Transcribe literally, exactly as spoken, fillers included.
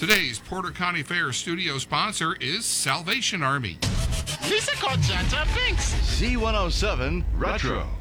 Today's Porter County Fair studio sponsor is Salvation Army. Lisa Cogenta thinks. C one oh seven Retro.